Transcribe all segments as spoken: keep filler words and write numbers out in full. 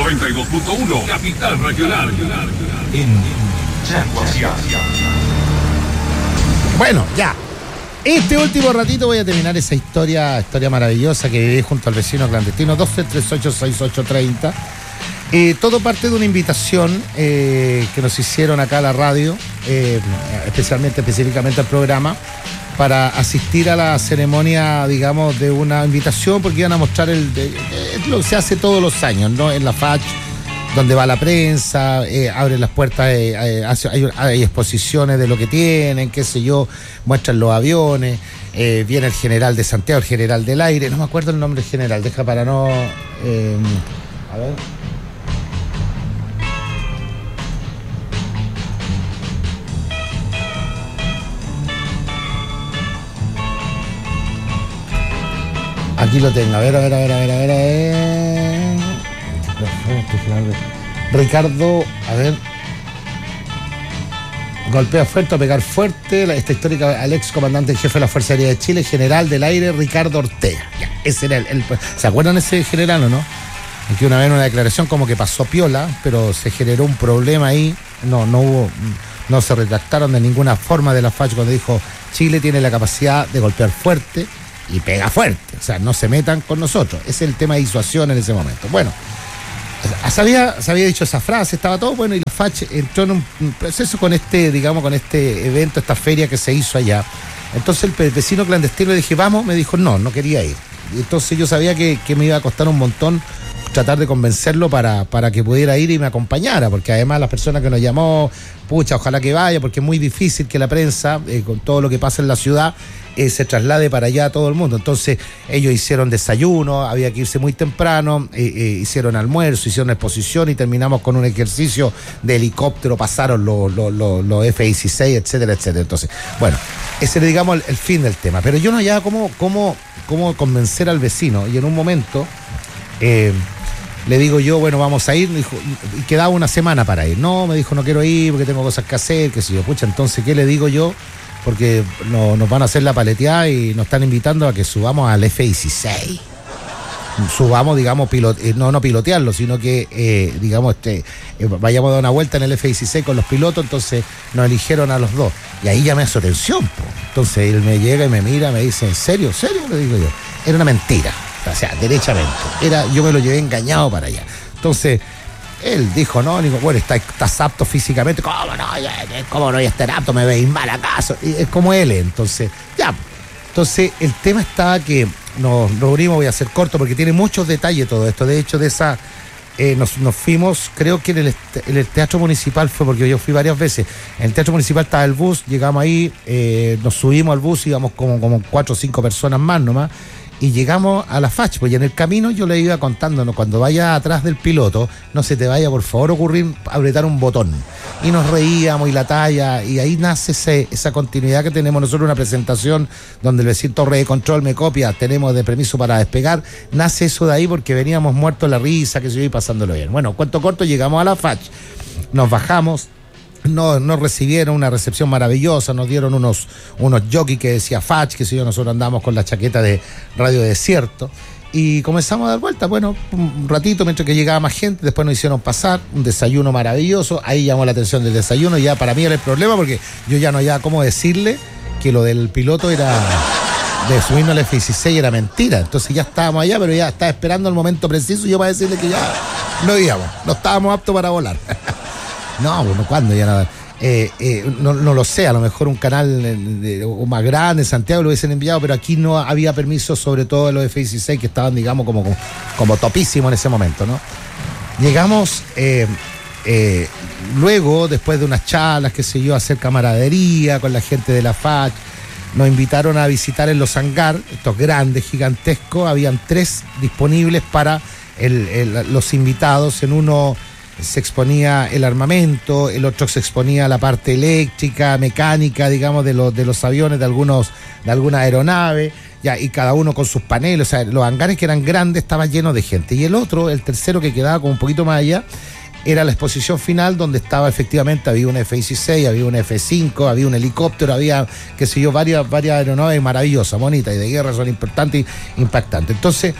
noventa y dos punto uno, Capital Regional. En Chaguasiá. Bueno, ya. Este último ratito voy a terminar esa historia, historia maravillosa que viví junto al vecino clandestino. Doce treinta y ocho sesenta y ocho treinta. Eh, todo parte de una invitación eh, que nos hicieron acá a la radio, eh, especialmente, específicamente al programa, para asistir a la ceremonia, digamos, de una invitación, porque iban a mostrar el, de, de, lo que se hace todos los años, ¿no? En la F A C, donde va la prensa, eh, abren las puertas, eh, eh, hace, hay, hay exposiciones de lo que tienen, qué sé yo, muestran los aviones, eh, viene el general de Santiago, el general del aire, no me acuerdo el nombre del general, deja para no... Eh, a ver... Aquí lo tengo, a ver, a ver, a ver, a ver, a ver, a ver. Ricardo, a ver. Golpea fuerte, a pegar fuerte. Esta histórica al ex comandante en jefe de la Fuerza Aérea de Chile, general del aire, Ricardo Ortega. Ya, ese era el, el. ¿Se acuerdan ese general o no? Aquí una vez en una declaración como que pasó piola, pero se generó un problema ahí. No, no hubo. No se retractaron de ninguna forma de la F A C cuando dijo Chile tiene la capacidad de golpear fuerte y pega fuerte, o sea, no se metan con nosotros. Ese es el tema de disuasión en ese momento. Bueno, se había, se había dicho esa frase, estaba todo bueno, y la F A C entró en un proceso con este, digamos, con este evento, esta feria que se hizo allá. Entonces el vecino clandestino le dije, vamos, me dijo, no, no quería ir. Y entonces yo sabía que, que me iba a costar un montón tratar de convencerlo para, para que pudiera ir y me acompañara, porque además las personas que nos llamó, pucha, ojalá que vaya, porque es muy difícil que la prensa, eh, con todo lo que pasa en la ciudad, eh, se traslade para allá a todo el mundo. Entonces ellos hicieron desayuno, había que irse muy temprano, eh, eh, hicieron almuerzo, hicieron exposición y terminamos con un ejercicio de helicóptero, pasaron los, los, los, los F dieciséis, etcétera, etcétera. Entonces, bueno, ese es, digamos, el, el fin del tema. Pero yo no hallaba cómo, cómo, cómo convencer al vecino, y en un momento... Eh, le digo yo, bueno, vamos a ir, me dijo, y quedaba una semana para ir. No, me dijo, no quiero ir porque tengo cosas que hacer, qué sé yo. Pucha, entonces, ¿qué le digo yo? Porque no, nos van a hacer la paleteada y nos están invitando a que subamos al F dieciséis. Subamos, digamos, pilot, eh, no, no pilotearlo, sino que, eh, digamos, este, eh, vayamos a dar una vuelta en el F dieciséis con los pilotos. Entonces nos eligieron a los dos. Y ahí llamé a su atención, po. Entonces él me llega y me mira, me dice, ¿en serio? ¿En serio? Le digo yo. Era una mentira. O sea, derechamente. Era, yo me lo llevé engañado para allá. Entonces, él dijo, no, digo, bueno, ¿estás, estás apto físicamente? ¿Cómo no? ¿Cómo no voy a estar apto? ¿Me veis mal acaso? Y es como él, entonces, ya. Entonces, el tema está que nos reunimos, voy a hacer corto porque tiene muchos detalles todo esto. De hecho, de esa, eh, nos, nos fuimos, creo que en el, en el Teatro Municipal fue, porque yo fui varias veces. En el Teatro Municipal estaba el bus, llegamos ahí, eh, nos subimos al bus, íbamos como, como cuatro o cinco personas más nomás. Y llegamos a la F A C, pues, y en el camino yo le iba contando, ¿no? Cuando vaya atrás del piloto, no se te vaya, por favor, ocurrir apretar un botón. Y nos reíamos y la talla, y ahí nace ese, esa continuidad que tenemos nosotros, una presentación donde el vecino Torre de Control me copia, tenemos de permiso para despegar. Nace eso de ahí porque veníamos muertos la risa, que se iba pasándolo bien. Bueno, cuento corto, llegamos a la F A C, nos bajamos. Nos, nos recibieron una recepción maravillosa, nos dieron unos, unos jockeys que decía F A C, que si yo, nosotros andamos con la chaqueta de Radio Desierto, y comenzamos a dar vueltas, bueno, un ratito mientras que llegaba más gente, después nos hicieron pasar, un desayuno maravilloso, ahí llamó la atención del desayuno, y ya para mí era el problema, porque yo ya no había cómo decirle que lo del piloto era... de subirnos al F dieciséis era mentira, entonces ya estábamos allá, pero ya estaba esperando el momento preciso, yo para decirle que ya no íbamos, no estábamos aptos para volar. No, bueno, ¿cuándo? Ya nada. Eh, eh, no, no lo sé, a lo mejor un canal de, de, o más grande en Santiago lo hubiesen enviado, pero aquí no había permiso, sobre todo de los F dieciséis que estaban, digamos, como, como, como topísimos en ese momento, ¿no? Llegamos, eh, eh, luego, después de unas charlas, qué sé yo, a hacer camaradería con la gente de la F A C, nos invitaron a visitar en los hangar, estos grandes, gigantescos, habían tres disponibles para el, el, los invitados. En uno se exponía el armamento, el otro se exponía la parte eléctrica, mecánica, digamos, de los, de los aviones, de algunos, de alguna aeronave, ya, y cada uno con sus paneles. O sea, los hangares que eran grandes estaban llenos de gente. Y el otro, el tercero, que quedaba como un poquito más allá, era la exposición final, donde estaba efectivamente, había un F dieciséis, había un F cinco, había un helicóptero, había, qué sé yo, varias, varias aeronaves maravillosas, bonitas, y de guerra, son importantes e impactantes. Entonces,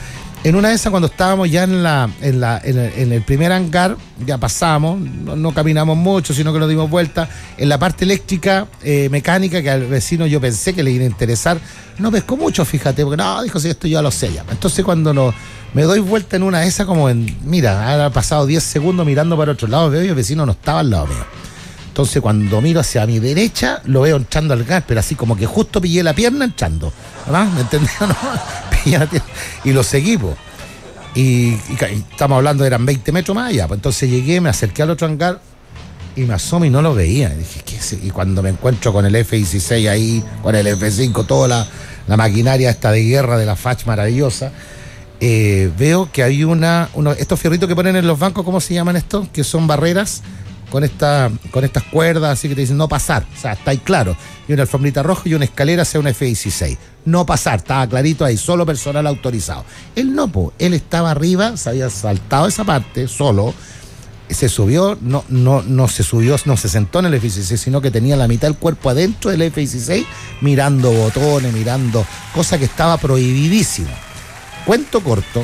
En una de esas, cuando estábamos ya en la en la en el, en el primer hangar, ya pasamos, no, no caminamos mucho, sino que nos dimos vuelta. En la parte eléctrica, eh, mecánica, que al vecino yo pensé que le iba a interesar, no pescó mucho, fíjate, porque no, dijo, si esto yo lo sé ya. Entonces cuando no, me doy vuelta en una de esas, como en, mira, ha pasado diez segundos mirando para otro lado, veo y el vecino no estaba al lado mío. Entonces cuando miro hacia mi derecha, lo veo entrando al gas, pero así como que justo pillé la pierna entrando, ¿no? ¿Me entendieron? Y lo seguí, pues. Y, y, y estamos hablando, eran veinte metros más allá. Pues entonces llegué, me acerqué al otro hangar y me asomo y no lo veía. Y dije, ¿qué es? Y cuando me encuentro con el F dieciséis ahí, con el F cinco, toda la, la maquinaria esta de guerra de la F A C maravillosa, eh, veo que hay una, uno, estos fierritos que ponen en los bancos, ¿cómo se llaman estos? Que son barreras con esta con estas cuerdas, así que te dicen no pasar, o sea, está ahí claro, y una alfombrita roja y una escalera hacia un F dieciséis, no pasar, estaba clarito ahí, solo personal autorizado. Él no, po, él estaba arriba, se había saltado esa parte, solo, se subió, no, no, no se subió, no se sentó en el F dieciséis, sino que tenía la mitad del cuerpo adentro del F dieciséis, mirando botones, mirando, cosa que estaba prohibidísima. Cuento corto,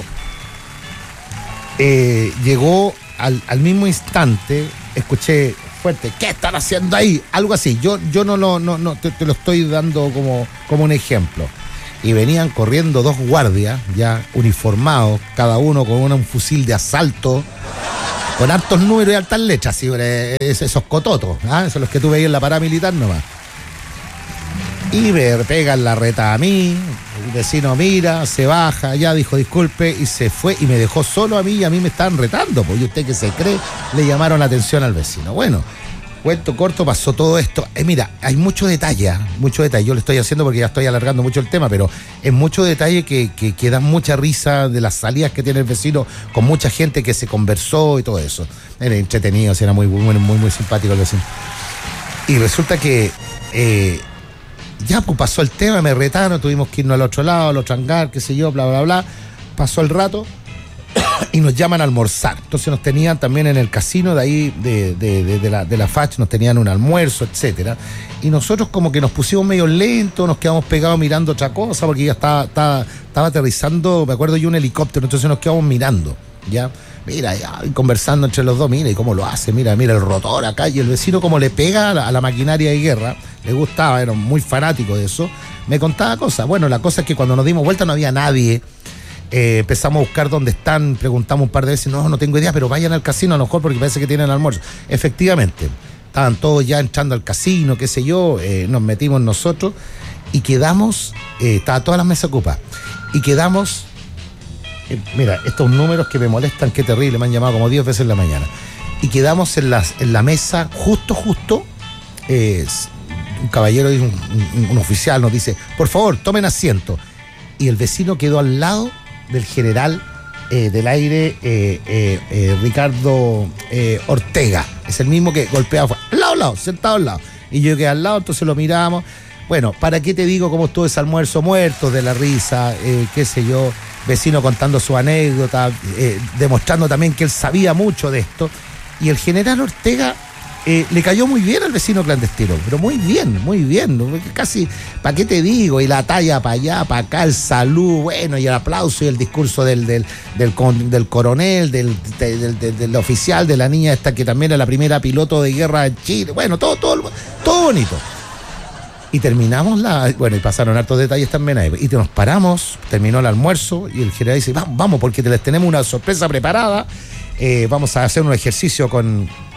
eh, llegó al, al mismo instante, escuché fuerte, ¿qué están haciendo ahí? Algo así, yo, yo no lo no, no, te, te lo estoy dando como, como un ejemplo. Y venían corriendo dos guardias, ya uniformados, cada uno con un, un fusil de asalto, con hartos números y altas letras, ¿sí? Esos cototos, ¿ah? Esos los que tú veías en la parada militar nomás. Y me pegan la reta a mí, el vecino mira, se baja, ya dijo disculpe y se fue y me dejó solo a mí y a mí me estaban retando, porque usted que se cree, le llamaron la atención al vecino. Bueno, cuento corto, pasó todo esto. Eh, mira, hay mucho detalle, mucho detalle, yo lo estoy haciendo porque ya estoy alargando mucho el tema, pero es mucho detalle que, que, que dan mucha risa de las salidas que tiene el vecino con mucha gente que se conversó y todo eso. Era entretenido, era muy, muy, muy, muy simpático el vecino. Y resulta que... Eh, ya, pues pasó el tema, me retaron, tuvimos que irnos al otro lado, al otro hangar, qué sé yo, bla, bla, bla. Pasó el rato y nos llaman a almorzar. Entonces nos tenían también en el casino de ahí, de, de, de, de, la, de la F A C, nos tenían un almuerzo, etcétera. Y nosotros como que nos pusimos medio lentos, nos quedamos pegados mirando otra cosa, porque ya estaba, estaba, estaba aterrizando, me acuerdo yo, un helicóptero, entonces nos quedamos mirando, ¿ya? Mira, ya, conversando entre los dos, mira, y cómo lo hace, mira, mira el rotor acá, y el vecino como le pega a la, a la maquinaria de guerra, le gustaba, era muy fanático de eso, me contaba cosas. Bueno, la cosa es que cuando nos dimos vuelta no había nadie, eh, empezamos a buscar dónde están, preguntamos un par de veces, no, no tengo idea, pero vayan al casino a lo mejor porque parece que tienen almuerzo. Efectivamente, estaban todos ya entrando al casino, qué sé yo, eh, nos metimos nosotros y quedamos, eh, estaba todas las mesas ocupadas, y quedamos... Mira, estos números que me molestan, qué terrible, me han llamado como diez veces en la mañana. Y quedamos en, las, en la mesa, justo, justo, eh, un caballero, un, un, un oficial nos dice, por favor, tomen asiento. Y el vecino quedó al lado del general eh, del aire, eh, eh, eh, Ricardo eh, Ortega. Es el mismo que golpeaba, al lado, al lado, sentado al lado. Y yo quedé al lado, entonces lo miramos. Bueno, ¿para qué te digo cómo estuvo ese almuerzo? Muertos de la risa, eh, qué sé yo, vecino contando su anécdota, eh, demostrando también que él sabía mucho de esto. Y el general Ortega eh, le cayó muy bien al vecino clandestino, pero muy bien, muy bien, casi, ¿para qué te digo? Y la talla para allá, para acá, el salud, bueno, y el aplauso y el discurso del, del, del, del coronel, del, del, del, del oficial, de la niña esta que también era la primera piloto de guerra en Chile, bueno, todo, todo, todo bonito. Y terminamos la... Bueno, y pasaron hartos detalles también ahí. Y nos paramos, terminó el almuerzo, y el general dice, vamos, vamos, porque les tenemos una sorpresa preparada. Eh, vamos a hacer un ejercicio con,